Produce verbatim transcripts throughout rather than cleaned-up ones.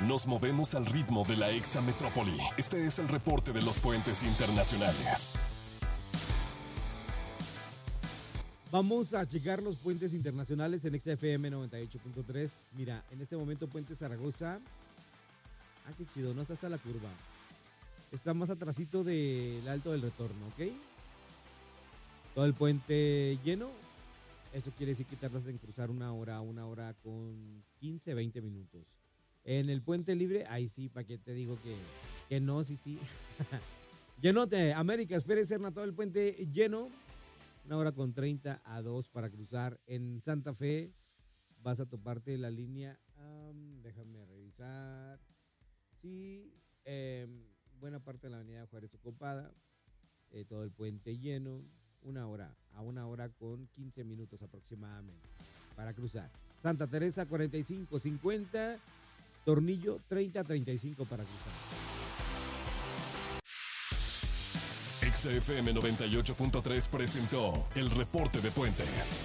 Nos movemos al ritmo de la exametrópoli. Este es el reporte de los puentes internacionales. Vamos a checar los puentes internacionales en X F M noventa y ocho punto tres. Mira, en este momento Puente Zaragoza. Ah, qué chido, no está hasta la curva. Está más atrasito del Alto del Retorno, ¿ok? Todo el puente lleno. Eso quiere decir que tardas en cruzar una hora, una hora con quince, veinte minutos. En el puente libre, ahí sí, para que te digo que, que no, sí, sí. Llenote, América, espere Serna, todo el puente lleno. Una hora con treinta a dos para cruzar. En Santa Fe vas a toparte la línea. Um, déjame revisar. Sí, eh, buena parte de la avenida Juárez ocupada. Eh, todo el puente lleno. Una hora, a una hora con quince minutos aproximadamente para cruzar. Santa Teresa cuarenta y cinco cincuenta. Tornillo treinta a treinta y cinco para cruzar. X F M noventa y ocho punto tres presentó el reporte de puentes.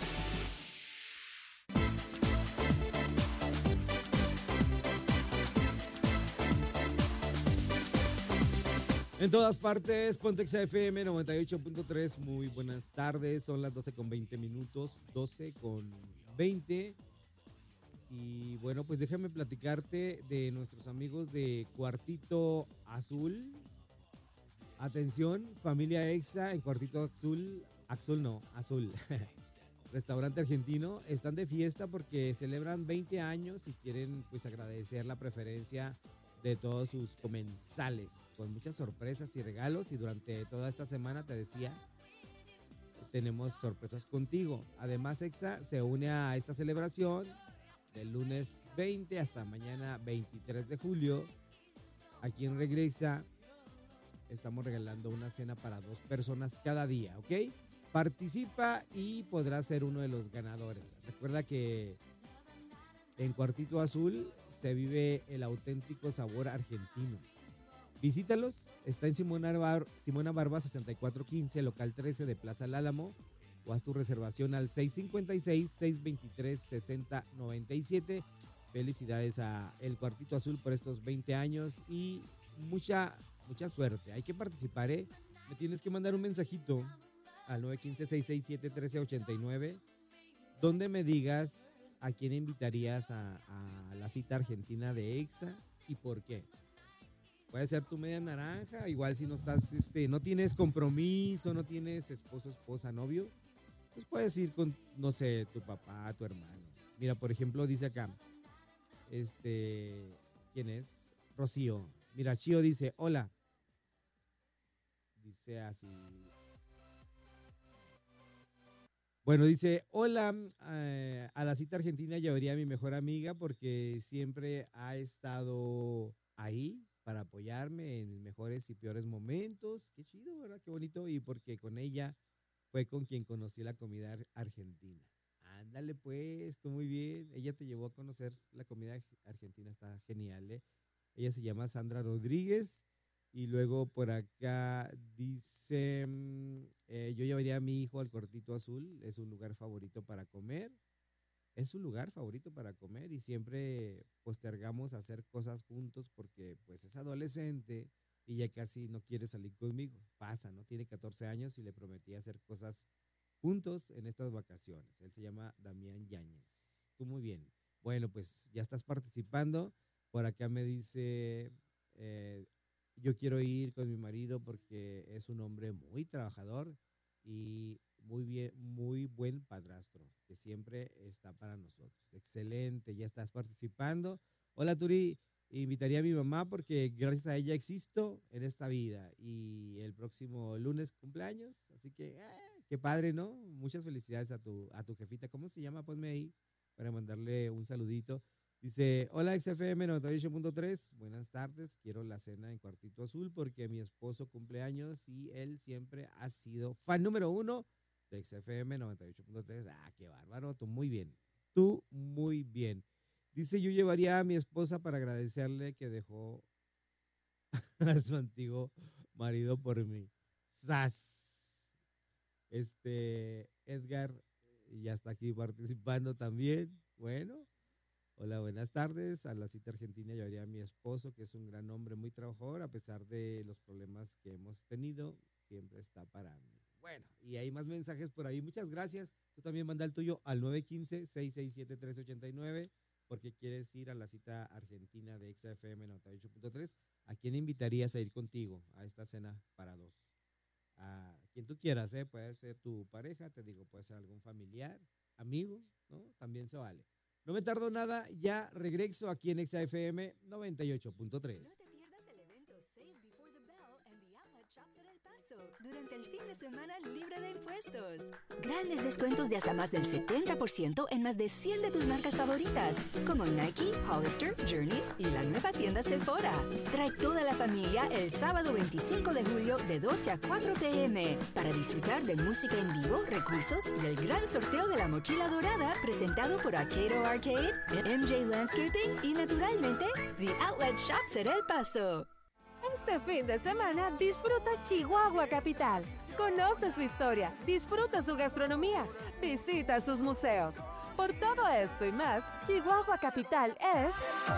En todas partes, ponte X F M noventa y ocho punto tres. Muy buenas tardes, son las doce con veinte minutos, doce con veinte. Y bueno, pues déjame platicarte de nuestros amigos de Cuartito Azul. Atención, familia Exa en Cuartito Azul, Azul no, Azul. Restaurante argentino, están de fiesta porque celebran veinte años y quieren pues agradecer la preferencia de todos sus comensales, con muchas sorpresas y regalos, y durante toda esta semana, te decía, tenemos sorpresas contigo. Además, Exa se une a esta celebración del lunes veinte hasta mañana veintitrés de julio. Aquí en Regresa estamos regalando una cena para dos personas cada día, ¿ok? Participa y podrás ser uno de los ganadores. Recuerda que en Cuartito Azul se vive el auténtico sabor argentino. Visítalos, está en Simona, Bar- Simona Barba sesenta y cuatro quince, local trece de Plaza El Álamo, o haz tu reservación al seis cinco seis, seis dos tres, seis cero nueve siete. Felicidades a El Cuartito Azul por estos veinte años y mucha, mucha suerte. Hay que participar, ¿eh? Me tienes que mandar un mensajito al nueve uno cinco, seis seis siete, uno tres ocho nueve, donde me digas a quién invitarías a, a la cita argentina de Exa y por qué. Puede ser tu media naranja, igual si no estás, este, no tienes compromiso, no tienes esposo, esposa, novio, pues puedes ir con, no sé, tu papá, tu hermano. Mira, por ejemplo, dice acá, este, ¿quién es? Rocío. Mira, Chío dice, hola. Dice así. Bueno, dice, hola, eh, a la cita argentina llevaría a mi mejor amiga porque siempre ha estado ahí para apoyarme en mis mejores y peores momentos. Qué chido, ¿verdad? Qué bonito. Y porque con ella fue con quien conocí la comida ar- argentina. Ándale pues, tú muy bien. Ella te llevó a conocer la comida aj- argentina, está genial, ¿eh? Ella se llama Sandra Rodríguez. Y luego por acá dice, mm, eh, yo llevaría a mi hijo al Cortito Azul, es un lugar favorito para comer, es un lugar favorito para comer y siempre postergamos hacer cosas juntos porque pues es adolescente y ya casi no quiere salir conmigo. Pasa, ¿no? Tiene catorce años y le prometí hacer cosas juntos en estas vacaciones. Él se llama Damián Yáñez. Tú muy bien. Bueno, pues ya estás participando. Por acá me dice, eh, yo quiero ir con mi marido porque es un hombre muy trabajador y muy bien, muy buen padrastro, que siempre está para nosotros. Excelente, ya estás participando. Hola, Turi. Invitaría a mi mamá porque gracias a ella existo en esta vida y el próximo lunes cumpleaños, así que eh, qué padre, ¿no? Muchas felicidades a tu, a tu jefita. ¿Cómo se llama? Ponme ahí para mandarle un saludito. Dice, hola X F M noventa y ocho punto tres, buenas tardes, quiero la cena en Cuartito Azul porque mi esposo cumple años y él siempre ha sido fan número uno de X F M noventa y ocho punto tres. Ah, qué bárbaro, tú muy bien, tú muy bien. Dice, yo llevaría a mi esposa para agradecerle que dejó a su antiguo marido por mí. ¡Sas! Este, Edgar ya está aquí participando también. Bueno, Hola, buenas tardes. A la cita argentina llevaría a mi esposo, que es un gran hombre, muy trabajador, a pesar de los problemas que hemos tenido, siempre está para mí. Bueno, y hay más mensajes por ahí. Muchas gracias. Tú también manda el tuyo al nueve uno cinco, seis seis siete, tres ocho nueve porque quieres ir a la cita argentina de Exa F M noventa y ocho punto tres. ¿A quién invitarías a ir contigo a esta cena para dos? A quien tú quieras, ¿eh? Puede ser tu pareja, te digo, puede ser algún familiar, amigo, ¿no? También se vale. No me tardo nada, ya regreso aquí en Exa F M noventa y ocho punto tres. No te pierdas el evento Save Before the Bell and the Outlet Shops en El Paso durante el fin de semana libre de impuestos. Grandes descuentos de hasta más del setenta por ciento en más de cien de tus marcas favoritas, como Nike, Hollister, Journeys y la nueva tienda Sephora. Trae toda la familia el sábado veinticinco de julio de doce a cuatro pe eme para disfrutar de música en vivo, recursos y el gran sorteo de la mochila dorada presentado por Arcado Arcade, M J Landscaping y naturalmente The Outlet Shops en El Paso. Este fin de semana disfruta Chihuahua Capital. Conoce su historia, disfruta su gastronomía, visita sus museos. Por todo esto y más, Chihuahua Capital es...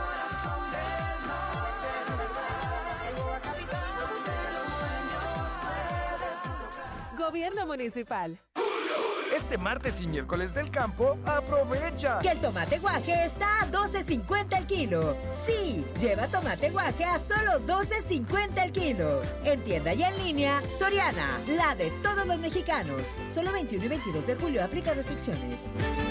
Gobierno Municipal. Este martes y miércoles del campo, aprovecha que el tomate guaje está a doce cincuenta el kilo. Sí, lleva tomate guaje a solo doce cincuenta el kilo. En tienda y en línea, Soriana, la de todos los mexicanos. Solo veintiuno y veintidós de julio, aplica restricciones.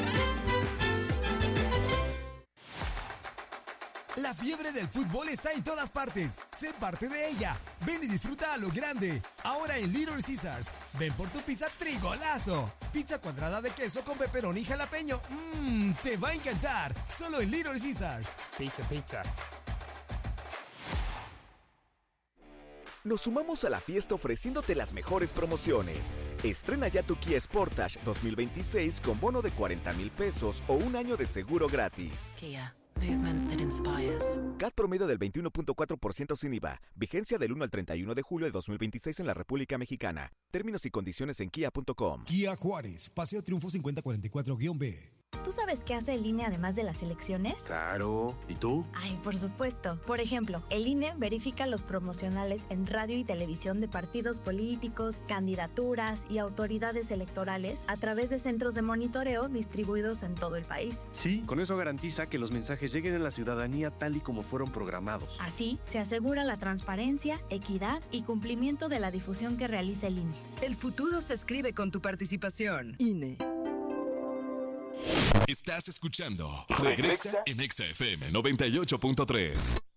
La fiebre del fútbol está en todas partes. Sé parte de ella. Ven y disfruta a lo grande. Ahora en Little Caesars. Ven por tu pizza Trigolazo. Pizza cuadrada de queso con pepperoni jalapeño. Mmm, te va a encantar. Solo en Little Caesars. Pizza, pizza. Nos sumamos a la fiesta ofreciéndote las mejores promociones. Estrena ya tu Kia Sportage dos mil veintiséis con bono de cuarenta mil pesos o un año de seguro gratis. Kia. Movement that inspires. C A T promedio del veintiuno punto cuatro por ciento sin I V A. Vigencia del uno al treinta y uno de julio de dos mil veintiséis en la República Mexicana. Términos y condiciones en kia punto com. Kia Juárez, Paseo Triunfo cincuenta cuarenta y cuatro B. ¿Tú sabes qué hace el I N E además de las elecciones? Claro. ¿Y tú? Ay, por supuesto. Por ejemplo, el I N E verifica los promocionales en radio y televisión de partidos políticos, candidaturas y autoridades electorales a través de centros de monitoreo distribuidos en todo el país. Sí, con eso garantiza que los mensajes lleguen a la ciudadanía tal y como fueron programados. Así, se asegura la transparencia, equidad y cumplimiento de la difusión que realiza el I N E. El futuro se escribe con tu participación. I N E. Estás escuchando Regresa en Exa F M noventa y ocho punto tres.